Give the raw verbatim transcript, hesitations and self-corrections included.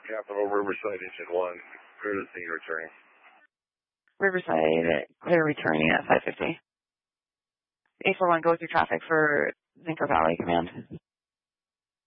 Capital Riverside Engine one, clear to sea returning. Riverside, clear returning at five fifty. eight four one, go through traffic for Zinker Valley Command.